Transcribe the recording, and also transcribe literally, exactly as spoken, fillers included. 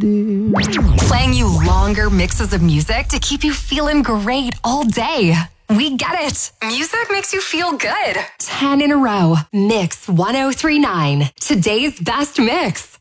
dear. Playing you longer mixes of music to keep you feeling great all day. We get it. Music makes you feel good. ten in a row. Mix one oh three point nine. Today's best mix.